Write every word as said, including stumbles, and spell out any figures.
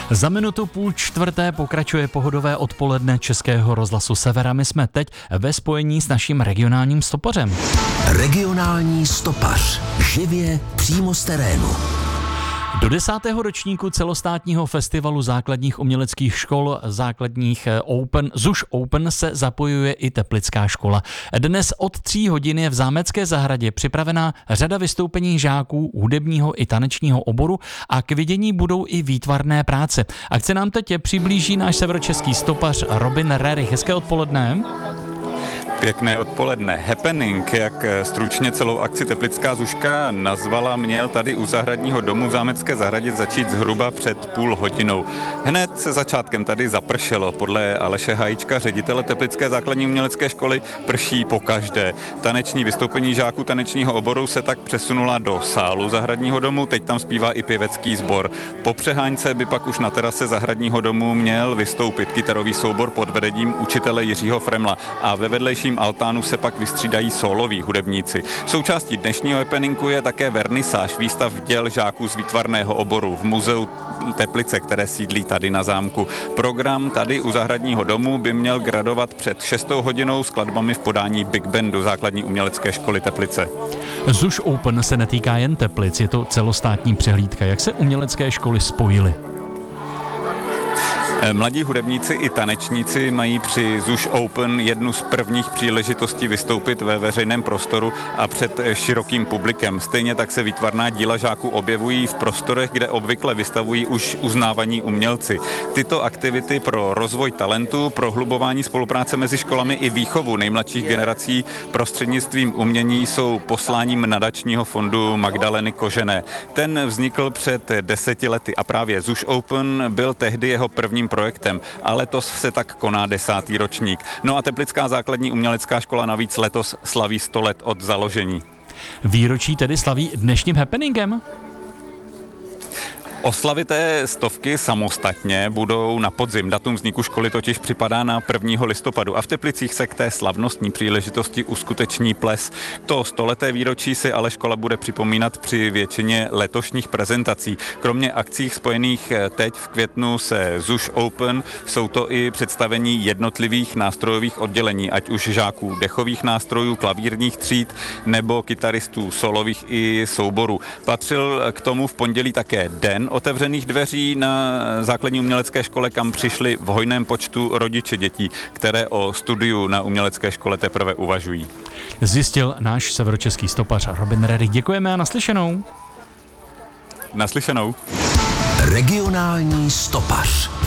Za minutu půl čtvrté pokračuje pohodové odpoledne Českého rozhlasu Sever a my jsme teď ve spojení s naším regionálním stopařem. Regionální stopař. Živě přímo z terénu. Do desátého ročníku celostátního festivalu základních uměleckých škol základních Open, ZUŠ Open se zapojuje i Teplická škola. Dnes od tří hodin je v Zámecké zahradě připravená řada vystoupení žáků hudebního i tanečního oboru a k vidění budou i výtvarné práce. Akce nám teď přiblíží náš severočeský stopař Robin Rerich. Hezké odpoledne. Pěkné odpoledne. Happening, jak stručně celou akci Teplická zuška nazvala, měl tady u zahradního domu v Zámecké zahradě začít zhruba před půl hodinou. Hned se začátkem tady zapršelo. Podle Aleše Hajíčka, ředitele Teplické základní umělecké školy, prší pokaždé. Taneční vystoupení žáků tanečního oboru se tak přesunula do sálu zahradního domu, teď tam zpívá i pěvecký sbor. Po přeháňce by pak už na terase zahradního domu měl vystoupit kytarový soubor pod vedením učitele Jiřího Fremla a ve vedlejší altánu se pak vystřídají sóloví hudebníci. Součástí dnešního happeningu je také vernisáž výstav děl žáků z výtvarného oboru v muzeu Teplice, které sídlí tady na zámku. Program tady u zahradního domu by měl gradovat před šestou hodinou skladbami v podání Big Bandu základní umělecké školy Teplice. ZUŠ Open se netýká jen Teplic, je to celostátní přehlídka. Jak se umělecké školy spojily? Mladí hudebníci i tanečníci mají při ZUŠ Open jednu z prvních příležitostí vystoupit ve veřejném prostoru a před širokým publikem. Stejně tak se výtvarná díla žáků objevují v prostorech, kde obvykle vystavují už uznávaní umělci. Tyto aktivity pro rozvoj talentu, prohlubování spolupráce mezi školami i výchovu nejmladších generací prostřednictvím umění jsou posláním nadačního fondu Magdaleny Kožené. Ten vznikl před deseti lety a právě ZUŠ Open byl tehdy jeho prvním projektem a letos se tak koná desátý ročník. No a Teplická základní umělecká škola navíc letos slaví sto let od založení. Výročí tedy slaví dnešním happeningem? Oslavy té stovky samostatně budou na podzim. Datum vzniku školy totiž připadá na prvního listopadu a v Teplicích se k té slavnostní příležitosti uskuteční ples. To stoleté výročí si ale škola bude připomínat při většině letošních prezentací. Kromě akcí spojených teď v květnu se ZUŠ Open jsou to i představení jednotlivých nástrojových oddělení, ať už žáků dechových nástrojů, klavírních tříd nebo kytaristů solových i souborů. Patřil k tomu v pondělí také den otevřených dveří na základní umělecké škole, kam přišli v hojném počtu rodiče dětí, které o studiu na umělecké škole teprve uvažují. Zjistil náš severočeský stopař Robin Rerich. Děkujeme a naslyšenou. Naslyšenou. Regionální stopař.